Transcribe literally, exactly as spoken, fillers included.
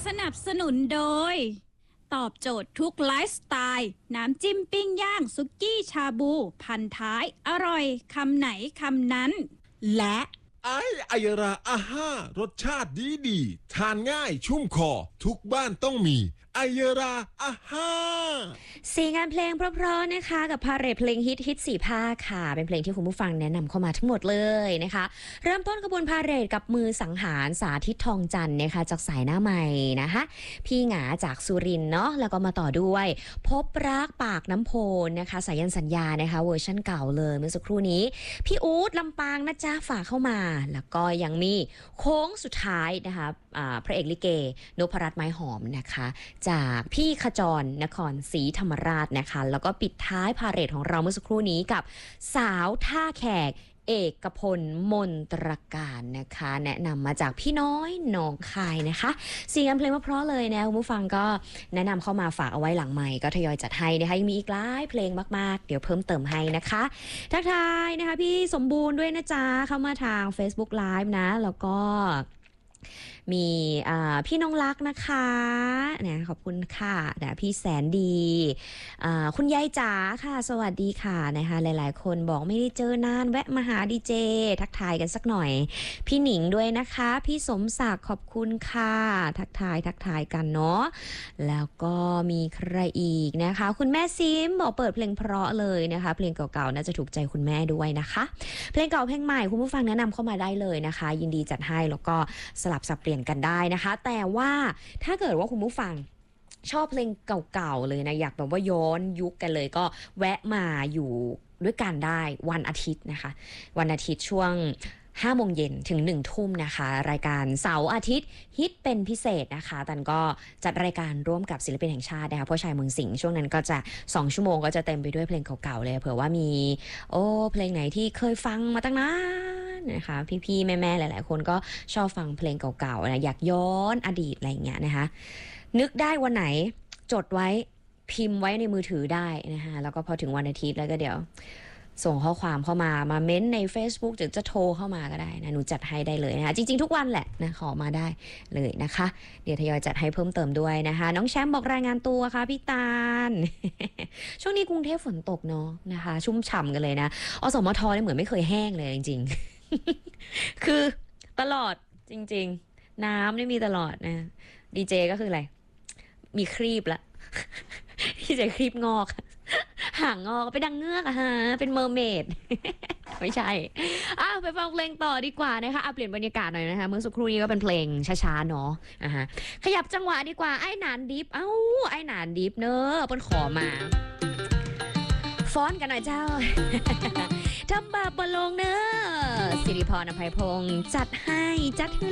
สนับสนุนโดยตอบโจทย์ทุกไลฟ์สไตล์น้ำจิ้มปิ้งย่างซุกี้ชาบูพันท้ายอร่อยคำไหนคำนั้นและไอไอยราอาห้ารสชาติดีดีทานง่ายชุ่มคอทุกบ้านต้องมีไอยราอาห้าสี่งานเพลงเพราะๆนะคะกับพาเรทเพลงฮิตฮิตสี่ภาคค่ะเป็นเพลงที่คุณผู้ฟังแนะนำเข้ามาทั้งหมดเลยนะคะเริ่มต้นขบวนพาเรทกับมือสังหารสาธิตทองจันทร์นะคะจากสายหน้าใหม่นะคะพี่หงาจากสุรินทร์เนาะแล้วก็มาต่อด้วยพบรักปากน้ำโพนนะคะสายันสัญญานะคะเวอร์ชั่นเก่าเลยเมื่อสักครู่นี้พี่อู๊ดลำปางนะจ๊ะฝากเข้ามาแล้วก็ยังมีโค้งสุดท้ายนะคะพระเอกลิเกนพรัตน์ไม้หอมนะคะจากพี่ขจรนครศรีธรรมราชนะคะแล้วก็ปิดท้ายพาเหรดของเราเมื่อสักครู่นี้กับสาวท่าแขกเอกพลมนตรการนะคะแนะนำมาจากพี่น้อยหนองคายนะคะเสียงเพลงเพราะๆเลยนะคุณผู้ฟังก็แนะนำเข้ามาฝากเอาไว้หลังใหม่ก็ทยอยจัดให้นะคะยังมีอีกหลายเพลงมากๆเดี๋ยวเพิ่มเติมให้นะคะทักทายนะคะพี่สมบูรณ์ด้วยนะจ๊ะเข้ามาทาง Facebook Live นะแล้วก็มีพี่น้องรักนะคะนะขอบคุณค่ะนะพี่แสนดีคุณยายจ๋าค่ะสวัสดีค่ะนะคะหลายๆคนบอกไม่ได้เจอนานแวะมาหาดีเจทักทายกันสักหน่อยพี่หนิงด้วยนะคะพี่สมศักดิ์ขอบคุณค่ะทักทายทักทายกันเนาะแล้วก็มีใครอีกนะคะคุณแม่ซิมบอกเปิดเพลงเพราะเลยนะคะเพลงเก่าๆน่าจะถูกใจคุณแม่ด้วยนะคะเพลงเก่าเพลงใหม่คุณผู้ฟังแนะนำเข้ามาได้เลยนะคะยินดีจัดให้แล้วก็สลับสับเปลี่ยนกันได้นะคะแต่ว่าถ้าเกิดว่าคุณผู้ฟังชอบเพลงเก่าๆเลยนะอยากแบบว่าย้อนยุคกันเลยก็แวะมาอยู่ด้วยกันได้วันอาทิตย์นะคะวันอาทิตย์ช่วงห้าโมงเย็นถึงหนึ่งทุ่มนะคะรายการเสาร์อาทิตย์ฮิตเป็นพิเศษนะคะตันก็จัดรายการร่วมกับศิลปินแห่งชาตินะคะพ่อชายเมืองสิงห์ช่วงนั้นก็จะสองชั่วโมงก็จะเต็มไปด้วยเพลงเก่าๆเลยเผื่อว่ามีโอ้เพลงไหนที่เคยฟังมาตั้งนานนะคะพี่ๆแม่ๆหลายๆคนก็ชอบฟังเพลงเก่าๆนะอยากย้อนอดีตอะไรอย่างเงี้ยนะคะนึกได้วันไหนจดไว้พิมพ์ไว้ในมือถือได้นะคะแล้วก็พอถึงวันอาทิตย์แล้วก็เดี๋ยวส่งข้อความเข้ามามาเม้นใน Facebook หรือจะโทรเข้ามาก็ได้นะหนูจัดให้ได้เลยนะคะจริงๆทุกวันแหละนะขอมาได้เลยนะคะเดี๋ยวทยอยจัดให้เพิ่มเติมด้วยนะคะน้องแชมป์บอกรายงานตัวค่ะพี่ตาล ช่วงนี้กรุงเทพฝนตกเนาะนะคะชุ่มฉ่ำกันเลยนะอสมทเนี่ยเหมือนไม่เคยแห้งเลยจริงๆ คือตลอดจริงๆน้ำนี่มีตลอดนะดีเจก็คืออะไรมีครีบละ ดีเจครีบงอกห่างงอกไปดังเงือกอะฮะเป็นเมอร์เมด ไม่ใช่อ้าวไปฟังเพลงต่อดีกว่านะคะเอาเปลี่ยนบรรยากาศหน่อยนะคะเมื่อสักครู่นี้ก็เป็นเพลงช้าๆเนาะอ่ะฮะขยับจังหวะดีกว่าไอ้หนานดิฟเอ้าไอ้หนานดิฟเนอะเปิ้นขอมาฟ้อนกันหน่อยเจ้า ทำบาปบ่ลงเนอะสิริพรอภัยพงษ์จัดให้จัดให้